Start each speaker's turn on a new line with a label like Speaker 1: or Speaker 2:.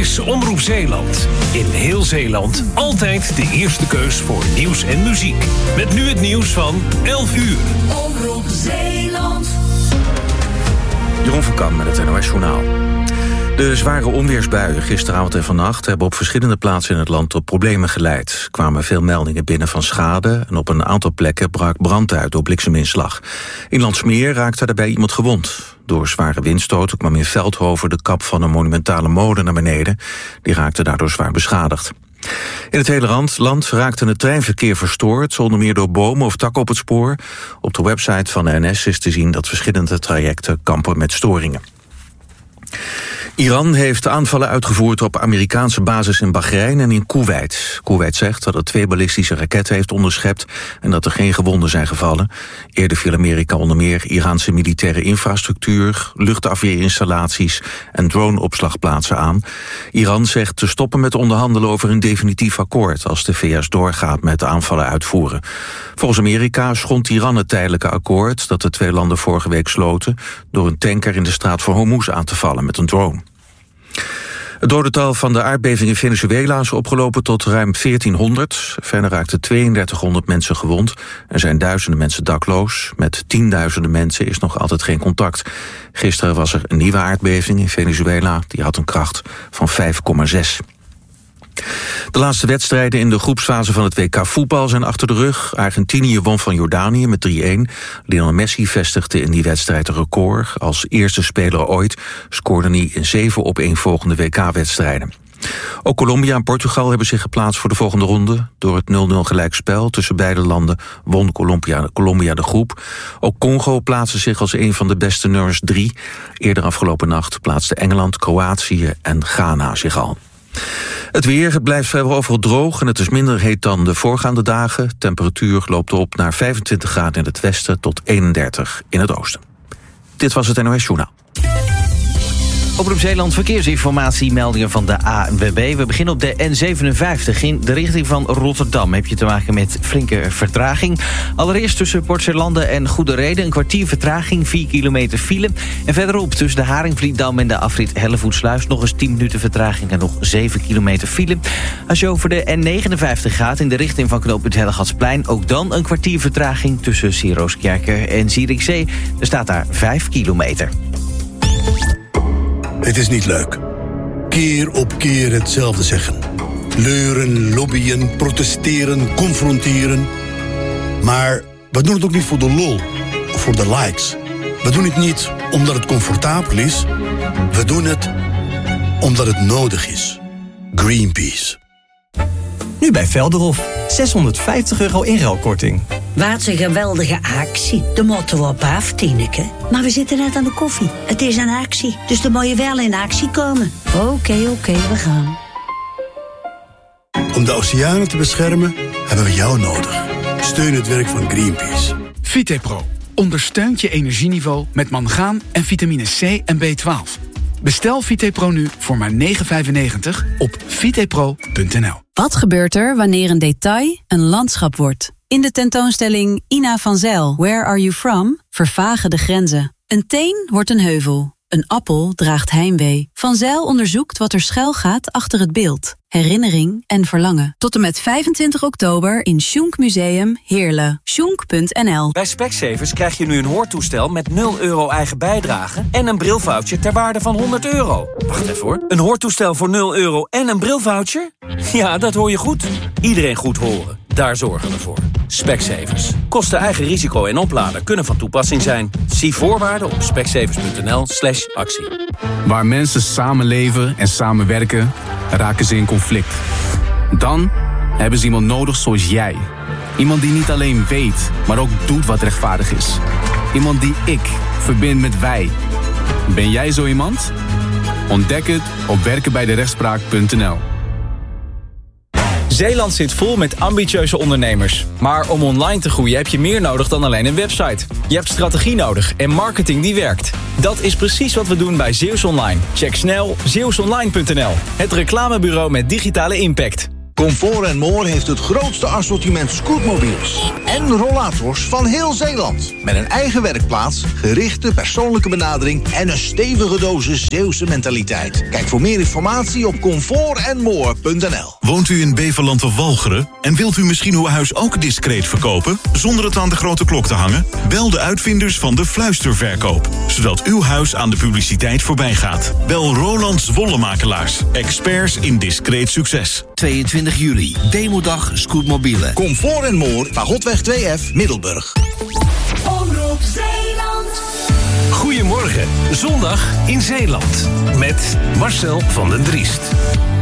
Speaker 1: is Omroep Zeeland. In heel Zeeland altijd de eerste keus voor nieuws en muziek. Met nu het nieuws van 11 uur.
Speaker 2: Omroep Zeeland.
Speaker 3: Jeroen van Kam met het NOS Journaal. De zware onweersbuien gisteravond en vannacht hebben op verschillende plaatsen in het land tot problemen geleid. Er kwamen veel meldingen binnen van schade en op een aantal plekken brak brand uit door blikseminslag. In Landsmeer raakte daarbij iemand gewond. Door zware windstoten kwam in Veldhoven de kap van een monumentale molen naar beneden. Die raakte daardoor zwaar beschadigd. In het hele land raakte het treinverkeer verstoord, zonder meer door bomen of takken op het spoor. Op de website van de NS is te zien dat verschillende trajecten kampen met storingen. Iran heeft aanvallen uitgevoerd op Amerikaanse bases in Bahrein en in Koeweit. Koeweit zegt dat het 2 ballistische raketten heeft onderschept en dat er geen gewonden zijn gevallen. Eerder viel Amerika onder meer Iraanse militaire infrastructuur, luchtafweerinstallaties en droneopslagplaatsen aan. Iran zegt te stoppen met onderhandelen over een definitief akkoord als de VS doorgaat met aanvallen uitvoeren. Volgens Amerika schond Iran het tijdelijke akkoord dat de 2 landen vorige week sloten door een tanker in de straat van Hormuz aan te vallen met een drone. Het dodental van de aardbeving in Venezuela is opgelopen tot ruim 1400. Verder raakten 3200 mensen gewond. Er zijn duizenden mensen dakloos. Met tienduizenden mensen is nog altijd geen contact. Gisteren was er een nieuwe aardbeving in Venezuela. Die had een kracht van 5,6. De laatste wedstrijden in de groepsfase van het WK voetbal zijn achter de rug. Argentinië won van Jordanië met 3-1. Lionel Messi vestigde in die wedstrijd een record. Als eerste speler ooit scoorde hij in 7 opeenvolgende WK-wedstrijden. Ook Colombia en Portugal hebben zich geplaatst voor de volgende ronde. Door het 0-0 gelijkspel tussen beide landen won Colombia de groep. Ook Congo plaatste zich als een van de beste nummers 3. Eerder afgelopen nacht plaatsten Engeland, Kroatië en Ghana zich al. Het weer, het blijft vrijwel overal droog en het is minder heet dan de voorgaande dagen. Temperatuur loopt op naar 25 graden in het westen tot 31 in het oosten. Dit was het NOS Journaal.
Speaker 4: Omroep Zeeland verkeersinformatie, meldingen van de ANWB. We beginnen op de N57 in de richting van Rotterdam. Heb je te maken met flinke vertraging. Allereerst tussen Port Zeelanden en Goede Reden een kwartier vertraging, 4 kilometer file. En verderop tussen de Haringvlietdam en de afrit Hellevoetsluis nog eens 10 minuten vertraging en nog 7 kilometer file. Als je over de N59 gaat in de richting van knooppunt Hellegatsplein, ook dan een kwartier vertraging tussen Sieroskerke en Zierikzee. Er staat daar 5 kilometer.
Speaker 5: Het is niet leuk. Keer op keer hetzelfde zeggen. Leuren, lobbyen, protesteren, confronteren. Maar we doen het ook niet voor de lol of voor de likes. We doen het niet omdat het comfortabel is. We doen het omdat het nodig is. Greenpeace.
Speaker 6: Nu bij Velderhof. €650 inruilkorting.
Speaker 7: Wat een geweldige actie. De motto op af, Tineke. Maar we zitten net aan de koffie. Het is een actie, dus dan moet je wel in actie komen. Oké, we gaan.
Speaker 5: Om de oceanen te beschermen hebben we jou nodig. Steun het werk van Greenpeace.
Speaker 8: Vitepro ondersteunt je energieniveau met mangaan en vitamine C en B12. Bestel Vitepro nu voor maar €9,95 op vitepro.nl.
Speaker 9: Wat gebeurt er wanneer een detail een landschap wordt? In de tentoonstelling Ina van Zijl, Where Are You From? Vervagen de grenzen. Een teen wordt een heuvel. Een appel draagt heimwee. Van Zijl onderzoekt wat er schuil gaat achter het beeld. Herinnering en verlangen. Tot en met 25 oktober in Schunk Museum Heerlen. Schunk.nl.
Speaker 10: Bij Specsavers krijg je nu een hoortoestel met €0 eigen bijdrage en een brilvoucher ter waarde van €100. Wacht even hoor. Een hoortoestel voor €0 en een brilvoucher? Ja, dat hoor je goed. Iedereen goed horen. Daar zorgen we voor. Specsavers. Kosten eigen risico en opladen kunnen van toepassing zijn. Zie voorwaarden op specsavers.nl/actie.
Speaker 11: Waar mensen samenleven en samenwerken, raken ze in conflict. Dan hebben ze iemand nodig zoals jij. Iemand die niet alleen weet, maar ook doet wat rechtvaardig is. Iemand die ik verbind met wij. Ben jij zo iemand? Ontdek het op werkenbijderechtspraak.nl.
Speaker 12: Zeeland zit vol met ambitieuze ondernemers. Maar om online te groeien heb je meer nodig dan alleen een website. Je hebt strategie nodig en marketing die werkt. Dat is precies wat we doen bij Zeeuws Online. Check snel zeeuwsonline.nl. Het reclamebureau met digitale impact.
Speaker 13: Comfort & More heeft het grootste assortiment scootmobiels en rollators van heel Zeeland. Met een eigen werkplaats, gerichte persoonlijke benadering en een stevige dosis Zeeuwse mentaliteit. Kijk voor meer informatie op comfortandmore.nl.
Speaker 14: Woont u in Beverland of Walcheren en wilt u misschien uw huis ook discreet verkopen, zonder het aan de grote klok te hangen? Bel de uitvinders van de fluisterverkoop, zodat uw huis aan de publiciteit voorbij gaat. Bel Roland Zwollemakelaars, experts in discreet succes.
Speaker 15: 22 juli, demodag Scootmobielen.
Speaker 13: Comfort & More, Pagotweg 2F, Middelburg.
Speaker 2: Omroep Zeeland.
Speaker 1: Goedemorgen, zondag in Zeeland. Met Marcel van den Driest.